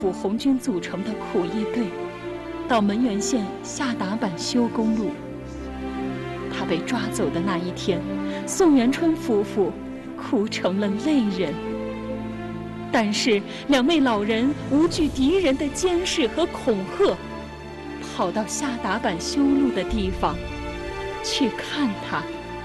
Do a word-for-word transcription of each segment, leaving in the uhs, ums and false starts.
府红军组成的苦役队，到门源县下达坂修公路。他被抓走的那一天，宋元春夫妇哭成了泪人。但是两位老人无惧敌人的监视和恐吓，跑到下达坂修路的地方去看他。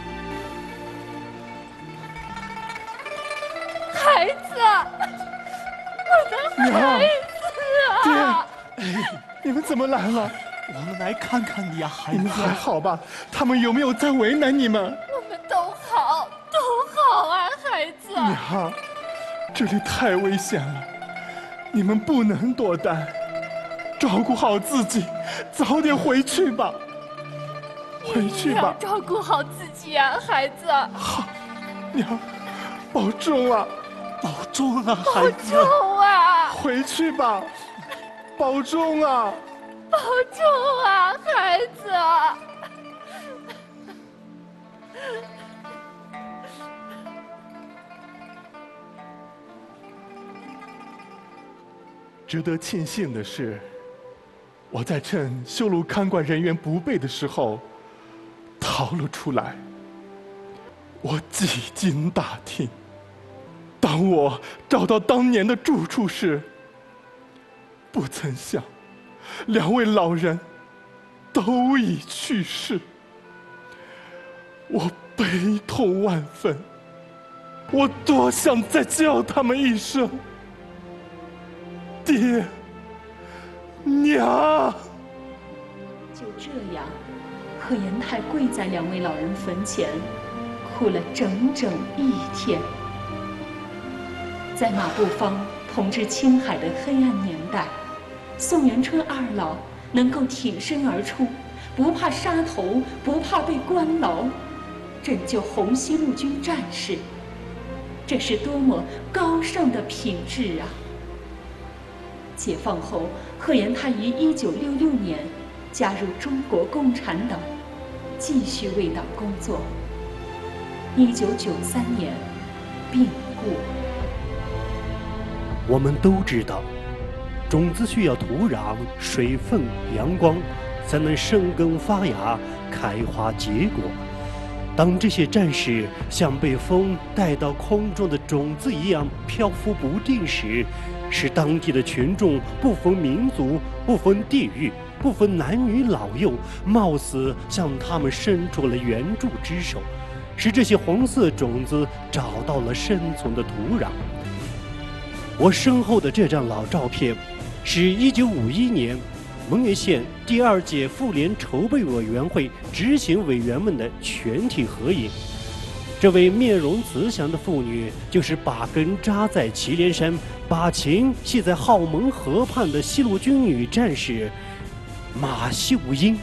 孩子，我的孩子啊！ 爹，哎，你们怎么来了？ 我们来看看你呀，孩子。 你们还好吧？他们有没有在为难你们？ 我们都好，都好啊，孩子。 娘，这里太危险了，你们不能多待，照顾好自己，早点回去吧。回去吧， 照顾好自己啊，孩子。 好，娘，保重啊， 保重啊，孩子。 保重啊， 回去吧，保重啊。 保重啊，孩子！ 值得庆幸的是，我在趁修路看管人员不备的时候逃了出来。我几经打听，当我找到当年的住处时，不曾想两位老人都已去世，我悲痛万分。我多想再叫他们一声爹娘。 就这样，贺延泰跪在两位老人坟前，哭了整整一天。在马步芳统治青海的黑暗年代，宋元春二老能够挺身而出，不怕杀头，不怕被关牢，拯救红西路军战士，这是多么高尚的品质啊！解放后，贺延泰于一九六六年加入中国共产党，继续为党工作。一九九三年病故。 我们都知道，种子需要土壤、水分、阳光，才能生根发芽、开花结果。当这些战士像被风带到空中的种子一样漂浮不定时，使当地的群众不分民族、不分地域、不分男女老幼，冒死向他们伸出了援助之手，使这些红色种子找到了生存的土壤。我身后的这张老照片，是一九五一年蒙源县第二届妇联筹备委员会执行委员们的全体合影。这位面容慈祥的妇女，就是把根扎在祁连山、把琴系在浩门河畔的西路军女战士马秀英。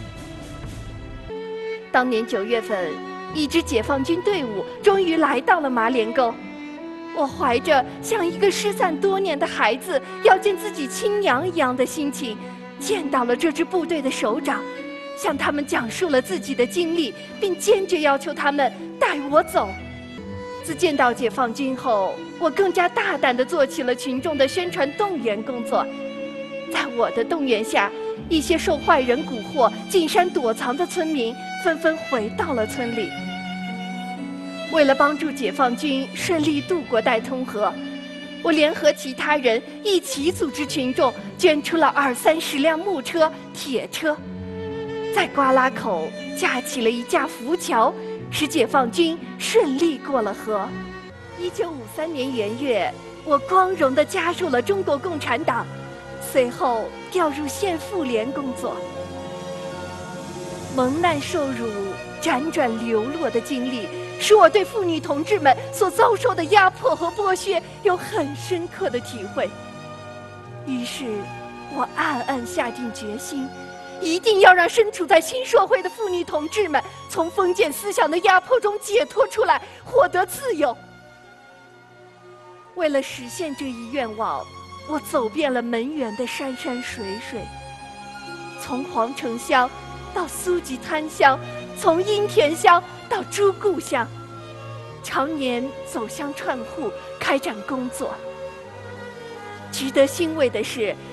当年九月份，一支解放军队伍终于来到了马连沟。我怀着像一个失散多年的孩子要见自己亲娘一样的心情，见到了这支部队的首长，向他们讲述了自己的经历，并坚决要求他们带我走。自见到解放军后，我更加大胆地做起了群众的宣传动员工作。在我的动员下，一些受坏人蛊惑进山躲藏的村民纷纷回到了村里。为了帮助解放军顺利渡过戴通河，我联合其他人一起组织群众捐出了二三十辆木车、铁车，在瓜拉口架起了一架浮桥，使解放军顺利过了河。一九五三年元月，我光荣地加入了中国共产党，随后调入县妇联工作。蒙难受辱、辗转流落的经历，使我对妇女同志们所遭受的压迫和剥削有很深刻的体会。于是，我暗暗下定决心，一定要让身处在新社会的妇女同志们从封建思想的压迫中解脱出来，获得自由。为了实现这一愿望，我走遍了门源的山山水水，从黄城乡到苏集滩乡，从阴田乡到朱固乡，常年走乡串户开展工作。 值得欣慰的是，